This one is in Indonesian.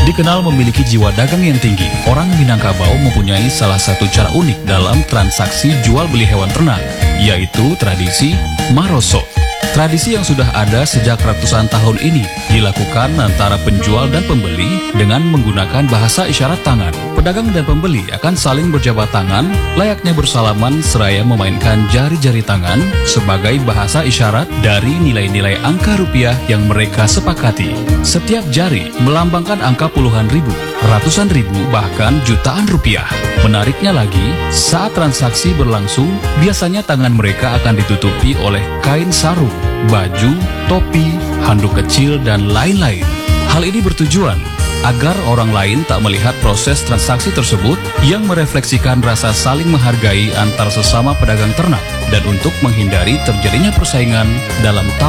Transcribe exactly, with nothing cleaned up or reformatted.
Dikenal memiliki jiwa dagang yang tinggi, orang Minangkabau mempunyai salah satu cara unik dalam transaksi jual beli hewan ternak, yaitu tradisi maroso. Tradisi yang sudah ada sejak ratusan tahun ini dilakukan antara penjual dan pembeli dengan menggunakan bahasa isyarat tangan. Pedagang dan pembeli akan saling berjabat tangan, layaknya bersalaman seraya memainkan jari-jari tangan sebagai bahasa isyarat dari nilai-nilai angka rupiah yang mereka sepakati. Setiap jari melambangkan angka puluhan ribu, ratusan ribu, bahkan jutaan rupiah. Menariknya lagi, saat transaksi berlangsung, biasanya tangan mereka akan ditutupi oleh kain sarung, baju, topi, handuk kecil, dan lain-lain. Hal ini bertujuan agar orang lain tak melihat proses transaksi tersebut yang merefleksikan rasa saling menghargai antar sesama pedagang ternak dan untuk menghindari terjadinya persaingan dalam